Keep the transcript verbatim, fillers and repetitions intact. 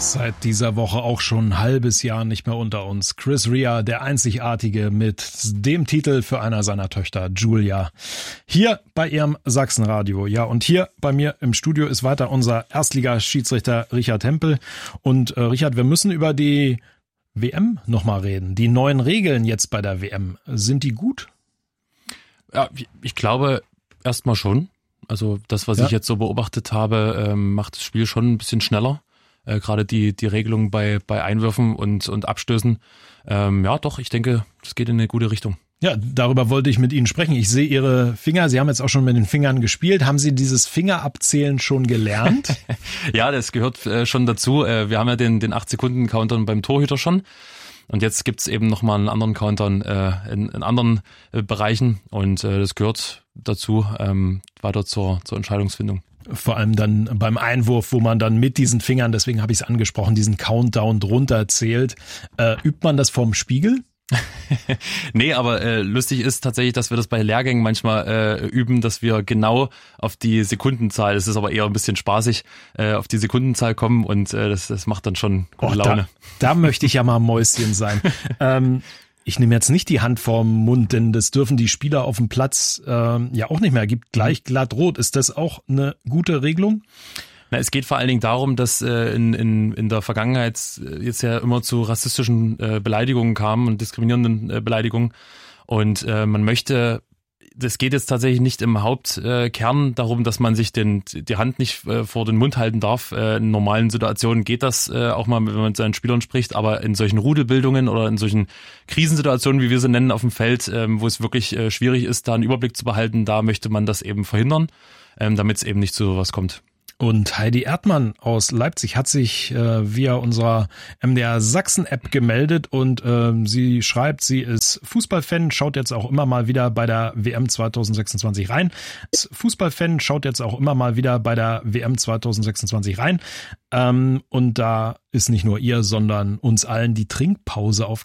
Seit dieser Woche auch schon ein halbes Jahr nicht mehr unter uns. Chris Rea, der Einzigartige mit dem Titel für einer seiner Töchter, Julia. Hier bei ihrem Sachsenradio. Ja, und hier bei mir im Studio ist weiter unser Erstligaschiedsrichter Richard Hempel. Und äh, Richard, wir müssen über die W M nochmal reden. Die neuen Regeln jetzt bei der W M, sind die gut? Ja, ich glaube erstmal schon. Also das, was ja. ich jetzt so beobachtet habe, ähm, macht das Spiel schon ein bisschen schneller. Äh, gerade die die Regelung bei bei Einwürfen und und Abstößen. Ähm, ja, doch, ich denke, das geht in eine gute Richtung. Ja, darüber wollte ich mit Ihnen sprechen. Ich sehe Ihre Finger. Sie haben jetzt auch schon mit den Fingern gespielt. Haben Sie dieses Fingerabzählen schon gelernt? Ja, das gehört äh, schon dazu. Äh, wir haben ja den den acht Sekunden Countdown beim Torhüter schon. Und jetzt gibt's eben nochmal einen anderen Countdown äh, in, in anderen äh, Bereichen. Und äh, das gehört dazu, ähm, weiter zur zur Entscheidungsfindung. Vor allem dann beim Einwurf, wo man dann mit diesen Fingern, deswegen habe ich es angesprochen, diesen Countdown drunter zählt. Äh, übt man das vorm Spiegel? Nee, aber äh, lustig ist tatsächlich, dass wir das bei Lehrgängen manchmal äh, üben, dass wir genau auf die Sekundenzahl, das ist aber eher ein bisschen spaßig, äh, auf die Sekundenzahl kommen und äh, das, das macht dann schon gute oh, Laune. Da, da möchte ich ja mal Mäuschen sein. ähm, Ich nehme jetzt nicht die Hand vorm Mund, denn das dürfen die Spieler auf dem Platz äh, ja auch nicht mehr. Gibt gleich glatt rot. Ist das auch eine gute Regelung? Na, es geht vor allen Dingen darum, dass äh, in, in, in der Vergangenheit jetzt ja immer zu rassistischen äh, Beleidigungen kam und diskriminierenden äh, Beleidigungen. Und äh, man möchte, das geht jetzt tatsächlich nicht im Hauptkern äh, darum, dass man sich den, die Hand nicht äh, vor den Mund halten darf. Äh, in normalen Situationen geht das äh, auch mal, wenn man mit seinen Spielern spricht, aber in solchen Rudelbildungen oder in solchen Krisensituationen, wie wir sie nennen, auf dem Feld, ähm, wo es wirklich äh, schwierig ist, da einen Überblick zu behalten, da möchte man das eben verhindern, ähm, damit es eben nicht zu sowas kommt. Und Heidi Erdmann aus Leipzig hat sich äh, via unserer M D R Sachsen-App gemeldet und äh, sie schreibt, sie ist Fußballfan, schaut jetzt auch immer mal wieder bei der W M zwanzig sechsundzwanzig rein. Ist Fußballfan, schaut jetzt auch immer mal wieder bei der W M zwanzig sechsundzwanzig rein. Ähm, und da ist nicht nur ihr, sondern uns allen die Trinkpause auf